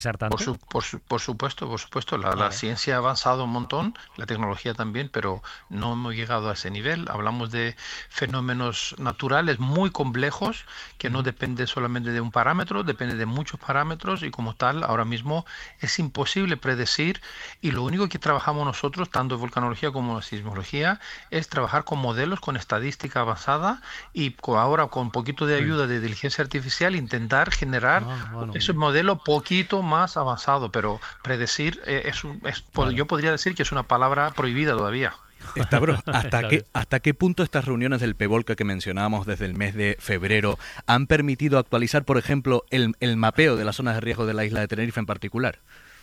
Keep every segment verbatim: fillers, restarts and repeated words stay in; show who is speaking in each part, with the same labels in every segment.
Speaker 1: tanto?
Speaker 2: Por, su, por, su, por supuesto, por supuesto. La,
Speaker 1: Vale.
Speaker 2: la ciencia ha avanzado un montón, la tecnología también, pero no hemos llegado a ese nivel. Hablamos de fenómenos naturales muy complejos que no dependen solamente de un parámetro, depende de muchos parámetros y como tal, ahora mismo es imposible predecir y lo único que trabajamos nosotros, tanto en volcanología como en sismología, es trabajar con modelos, con estadística avanzada y con, ahora con un poquito de ayuda de inteligencia artificial intentar generar
Speaker 1: Ah, bueno.
Speaker 2: ese modelo poquito más avanzado, pero predecir eh, es, un, es
Speaker 1: Claro.
Speaker 2: yo podría decir que es una palabra prohibida todavía.
Speaker 3: Stavros, ¿hasta
Speaker 1: Claro.
Speaker 3: qué, ¿hasta qué punto estas reuniones del PEVOLCA que mencionábamos desde el mes de febrero han permitido actualizar, por ejemplo, el, el mapeo de las zonas de riesgo de la isla de Tenerife en particular?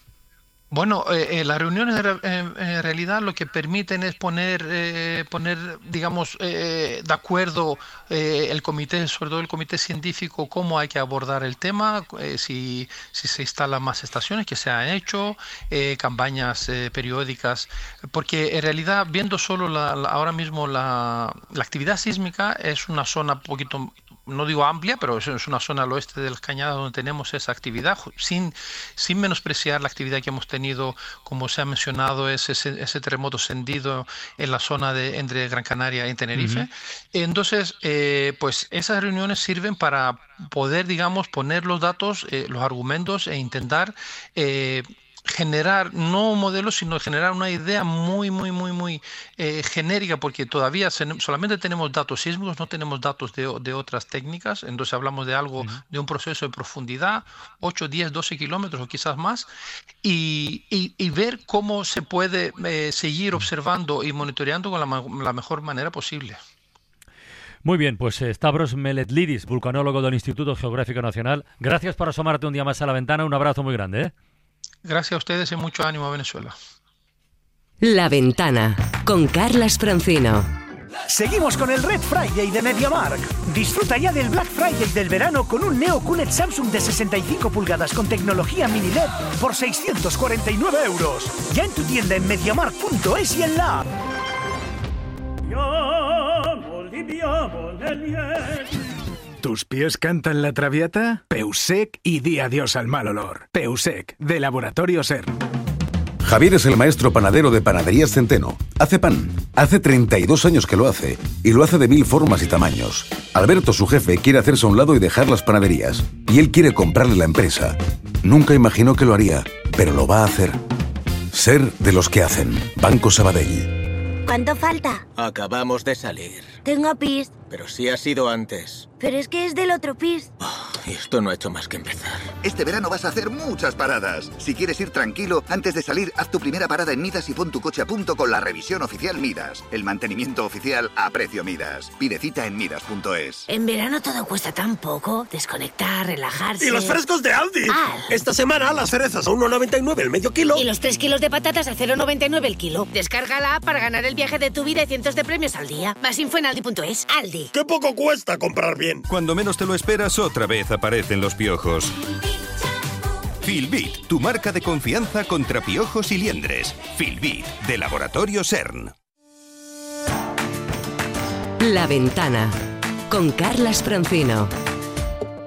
Speaker 2: Bueno, eh, eh, las reuniones en, en, en realidad lo que permiten es poner, eh, poner digamos, eh, de acuerdo eh, el comité, sobre todo el comité científico, cómo hay que abordar el tema, eh, si, si se instalan más estaciones, que se han hecho, eh, campañas eh, periódicas, porque en realidad viendo solo la, la, ahora mismo la, la actividad sísmica es una zona un poquito... no digo amplia, pero es una zona al oeste de las Cañadas donde tenemos esa actividad, sin, sin menospreciar la actividad que hemos tenido, como se ha mencionado, ese, ese terremoto sentido en la zona de entre Gran Canaria y Tenerife. Uh-huh. Entonces, eh, pues esas reuniones sirven para poder, digamos, poner los datos, eh, los argumentos e intentar... Eh, generar no un modelo, sino generar una idea muy, muy, muy, muy eh, genérica, porque todavía se, solamente tenemos datos sísmicos, no tenemos datos de, de otras técnicas, entonces hablamos de algo, uh-huh. de un proceso de profundidad, ocho, diez, doce kilómetros o quizás más, y, y, y ver cómo se puede eh, seguir observando y monitoreando con la, la mejor manera posible.
Speaker 1: Muy bien, pues Stavros Meletlidis, vulcanólogo del Instituto Geográfico Nacional, gracias por asomarte un día más a la ventana, un abrazo muy grande, ¿eh?
Speaker 2: Gracias a ustedes y mucho ánimo a Venezuela.
Speaker 4: La Ventana, con Carlas Francino.
Speaker 5: Seguimos con el Red Friday de MediaMarkt. Disfruta ya del Black Friday del verano con un Neo Q L E D Samsung de sesenta y cinco pulgadas con tecnología mini L E D por seiscientos cuarenta y nueve euros. Ya en tu tienda en mediamarkt punto es y en la app.
Speaker 6: ¿Tus pies cantan la traviata? Peusec y di adiós al mal olor. Peusec, de Laboratorio CERN.
Speaker 7: Javier es el maestro panadero de Panaderías Centeno. Hace pan. Hace treinta y dos años que lo hace. Y lo hace de mil formas y tamaños. Alberto, su jefe, quiere hacerse a un lado y dejar las panaderías. Y él quiere comprarle la empresa. Nunca imaginó que lo haría, pero lo va a hacer. Ser de los que hacen. Banco Sabadell.
Speaker 8: ¿Cuánto falta?
Speaker 9: Acabamos de salir.
Speaker 8: Tengo pis.
Speaker 9: Pero sí ha sido antes.
Speaker 8: Pero es que es del otro pis.
Speaker 9: Oh, y esto no ha hecho más que empezar.
Speaker 10: Este verano vas a hacer muchas paradas. Si quieres ir tranquilo, antes de salir, haz tu primera parada en Midas y pon tu coche a punto con la revisión oficial Midas. El mantenimiento oficial a precio Midas. Pide cita en midas punto es.
Speaker 8: En verano todo cuesta tan poco. Desconectar, relajarse...
Speaker 11: ¡Y los frescos de Aldi!
Speaker 8: Ah.
Speaker 11: Esta semana las cerezas a uno noventa y nueve el medio kilo.
Speaker 8: Y los tres kilos de patatas a cero noventa y nueve el kilo. Descarga la app para ganar el viaje de tu vida y cientos de premios al día. Más info en aldi punto es. Aldi.
Speaker 11: ¡Qué poco cuesta comprar bien!
Speaker 12: Cuando menos te lo esperas, otra vez aparecen los piojos. Filbit, tu marca de confianza contra piojos y liendres. Filbit, de Laboratorio CERN.
Speaker 4: La Ventana, con Carlas Francino.